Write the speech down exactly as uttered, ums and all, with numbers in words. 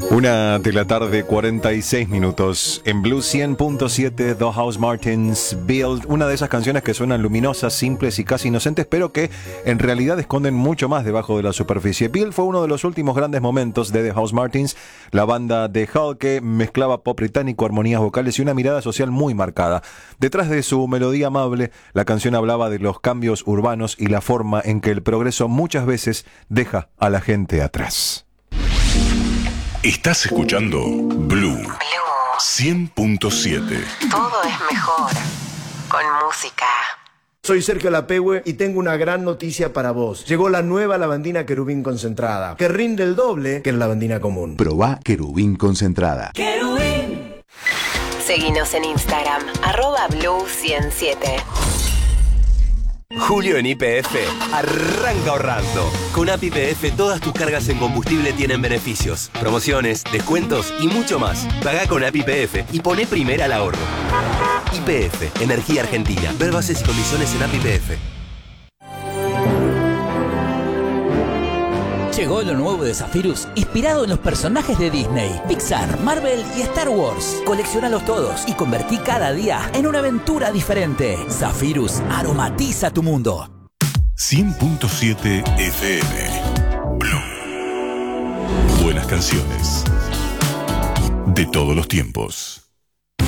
Una de la tarde, cuarenta y seis minutos. En Blue cien punto siete, The House Martins Build. Una de esas canciones que suenan luminosas, simples y casi inocentes, pero que en realidad esconden mucho más debajo de la superficie. Build fue uno de los últimos grandes momentos de The House Martins, la banda de Hull que mezclaba pop británico, armonías vocales y una mirada social muy marcada. Detrás de su melodía amable, la canción hablaba de los cambios urbanos y la forma en que el progreso muchas veces deja a la gente atrás. Estás escuchando Blue, Blue cien punto siete. Todo es mejor con música. Soy Sergio Lapehue y tengo una gran noticia para vos. Llegó la nueva lavandina Querubín concentrada, que rinde el doble que la lavandina común. Probá Querubín concentrada. Querubín. Seguinos en Instagram, arroba Blue ciento siete. Julio en Y P F arranca ahorrando. Con App Y P F todas tus cargas en combustible tienen beneficios, promociones, descuentos y mucho más. Pagá con App Y P F y poné primera al ahorro. Y P F, Energía Argentina. Ver bases y condiciones en App Y P F. Llegó lo nuevo de Zephyrus, inspirado en los personajes de Disney, Pixar, Marvel y Star Wars. Coleccionalos todos y convertí cada día en una aventura diferente. Zephyrus aromatiza tu mundo. cien punto siete F M. Blue. Buenas canciones. De todos los tiempos.